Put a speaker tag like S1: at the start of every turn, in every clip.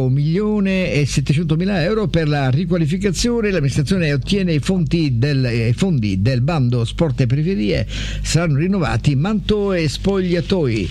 S1: Ecco, 1.700.000 euro per la riqualificazione. L'amministrazione ottiene i fondi del bando Sport e Periferie. Saranno rinnovati manto e spogliatoi.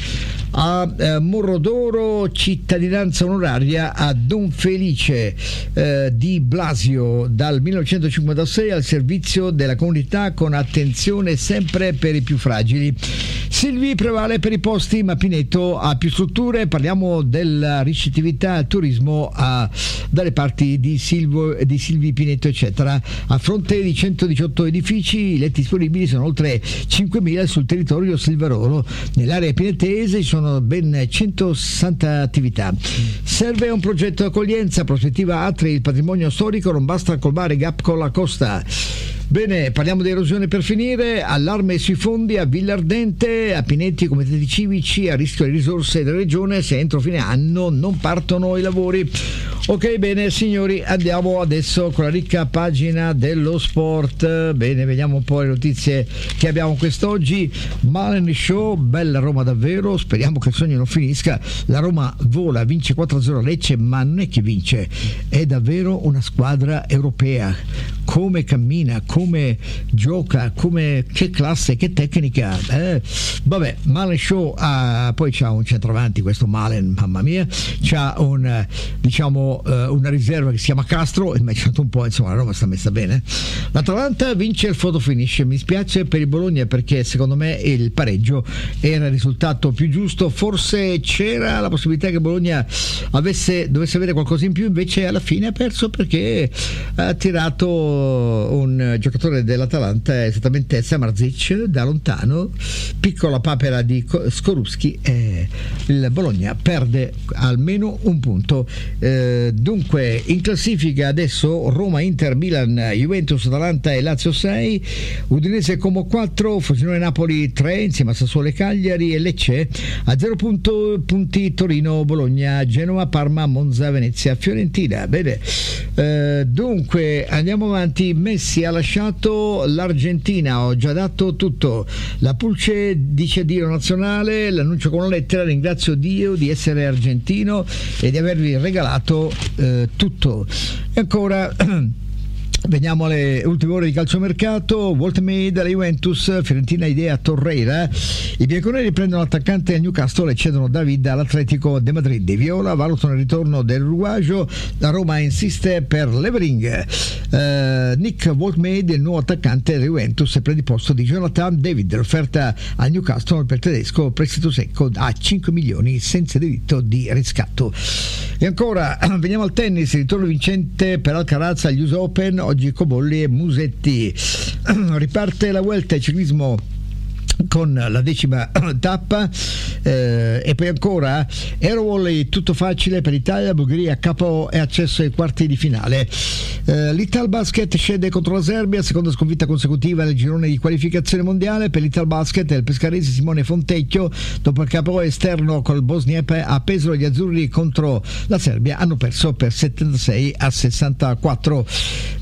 S1: A Morro d'Oro, cittadinanza onoraria a Don Felice di Blasio dal 1956 al servizio della comunità con attenzione sempre per i più fragili. Silvi prevale per i posti, ma Pineto ha più strutture. Parliamo della ricettività al turismo dalle parti di Silvi Pineto eccetera. A fronte di 118 edifici, i letti disponibili sono oltre 5.000 sul territorio silvarolo. Nell'area pinetese ci sono ben 160 attività. Serve un progetto di accoglienza, prospettiva Atri, il patrimonio storico, non basta colmare gap con la costa. Bene, parliamo di erosione per finire. Allarme sui fondi a Villardente, a Pinetti, comitati civici, a rischio le risorse della regione se entro fine anno non partono i lavori. Ok, bene signori, andiamo adesso con la ricca pagina dello sport. Bene, vediamo un po' le notizie che abbiamo quest'oggi. Malen Show, bella Roma davvero, speriamo che il sogno non finisca. La Roma vola, vince 4-0 a Lecce, ma non è che vince, è davvero una squadra europea. Come cammina, come gioca, che classe, che tecnica. Vabbè, Malen Show poi c'ha un centravanti, questo Malen, mamma mia, c'ha una riserva che si chiama Castro, e mi ha un po', insomma, la Roma sta messa bene. L'Atalanta vince il photo finish. Mi spiace per il Bologna perché secondo me il pareggio era il risultato più giusto. Forse c'era la possibilità che Bologna dovesse avere qualcosa in più, invece alla fine ha perso perché ha tirato un giocatore dell'Atalanta, esattamente Samardzic, da lontano, piccola papera di Skorupski, e il Bologna perde almeno un punto. Dunque in classifica adesso Roma, Inter, Milan, Juventus, Atalanta e Lazio 6, Udinese Como 4, Frosinone, Napoli 3 insieme a Sassuolo e Cagliari, e Lecce a 0 punti, Torino, Bologna, Genova, Parma, Monza, Venezia, Fiorentina. Bene, dunque andiamo avanti. Messi ha lasciato l'Argentina, ho già dato tutto. La Pulce dice addio nazionale, l'annuncio con una lettera: ringrazio Dio di essere argentino e di avervi regalato tutto. E ancora veniamo alle ultime ore di calciomercato. Walt Made alla Juventus, Fiorentina idea Torreira. I bianconeri prendono l'attaccante al Newcastle e cedono David all'Atletico de Madrid. I Viola valutano il ritorno dell'uruguagio, la Roma insiste per Levering. Nick Walt Made, il nuovo attaccante della Juventus, e prende il posto di Jonathan David. L'offerta al Newcastle per tedesco, prestito secco a 5 milioni senza diritto di riscatto. E ancora veniamo al tennis, ritorno vincente per Alcaraz agli US Open. Oggi Cobolli e Musetti. Riparte la Vuelta e ciclismo con la 10ª tappa, e poi ancora aerovolley, tutto facile per l'Italia, Bulgaria capo e accesso ai quarti di finale. L'Italbasket scende contro la Serbia, seconda sconfitta consecutiva nel girone di qualificazione mondiale per l'Italbasket. Il pescarese Simone Fontecchio, dopo il capo esterno col Bosnia a Pesaro, gli azzurri contro la Serbia hanno perso per 76-64.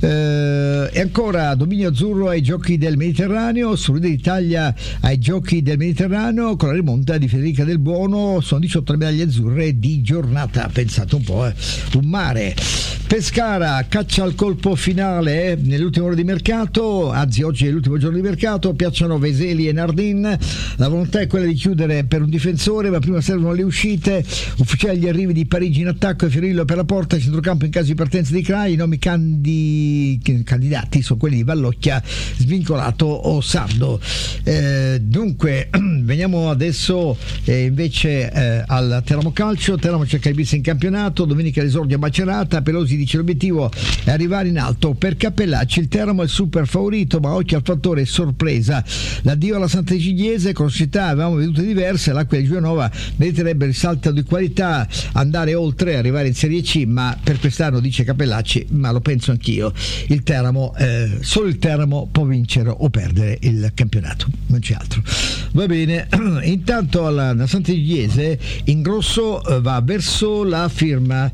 S1: E ancora dominio azzurro ai giochi del Mediterraneo, sorride d'Italia ai giochi del Mediterraneo con la rimonta di Federica Del Buono. Sono 18 medaglie azzurre di giornata, pensate un po', un mare. Pescara caccia al colpo finale nell'ultima ora di mercato, anzi oggi è l'ultimo giorno di mercato. Piacciono Veseli e Nardin, la volontà è quella di chiudere per un difensore, ma prima servono le uscite. Ufficiali gli arrivi di Parigi in attacco e Fiorillo per la porta, centrocampo in caso di partenza di Crai. I nomi candidati sono quelli di Vallocchia, Svincolato o Sardo. Dunque veniamo adesso invece al Teramo Calcio. Teramo cerca di bissi in campionato, domenica l'esordio a Macerata. Pelosi dice l'obiettivo è arrivare in alto. Per Cappellacci il Teramo è il super favorito, ma occhio al fattore sorpresa. L'addio alla Sant'Egidiese, con società avevamo vedute diverse, l'Acqua di Giulianova meriterebbe il salto di qualità, andare oltre, arrivare in Serie C, ma per quest'anno dice Cappellacci, ma lo penso anch'io, il Teramo, solo il Teramo può vincere o perdere il campionato, non c'è altro. Va bene, intanto alla Sant'Egidiese Ingrosso va verso la firma.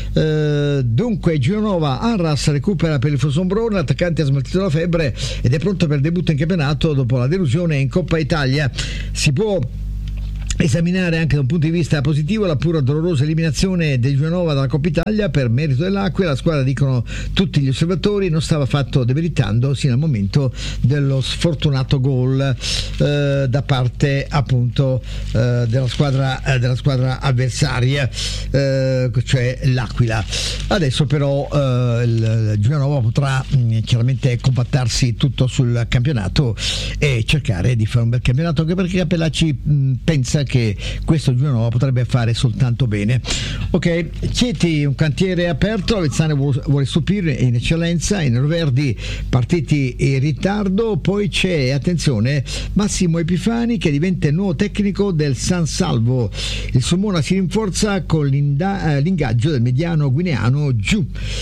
S1: Dunque Giulianova, Arras recupera per il Fosombrone, l'attaccante ha smaltito la febbre ed è pronto per il debutto in campionato dopo la delusione in Coppa Italia. Si può esaminare anche da un punto di vista positivo la pura dolorosa eliminazione del Genova dalla Coppa Italia per merito dell'Aquila. La squadra, dicono tutti gli osservatori, non stava affatto demeritando sino al momento dello sfortunato gol da parte appunto della squadra avversaria, cioè l'Aquila. Adesso però il Genova potrà chiaramente compattarsi tutto sul campionato e cercare di fare un bel campionato, anche perché Cappellacci pensa che questo Genova potrebbe fare soltanto bene. Ok, Chieti, un cantiere aperto, Avezzano vuole stupire in eccellenza, i neroverdi partiti in ritardo. Poi c'è, attenzione, Massimo Epifani che diventa il nuovo tecnico del San Salvo, il Sulmona si rinforza con l'ingaggio del mediano guineano Giù.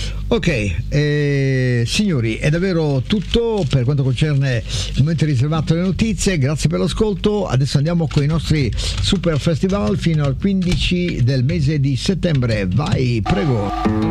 S1: Ok, signori, è davvero tutto per quanto concerne il momento riservato alle notizie. Grazie per l'ascolto. Adesso andiamo con i nostri Super Festival fino al 15 del mese di settembre. Vai, prego.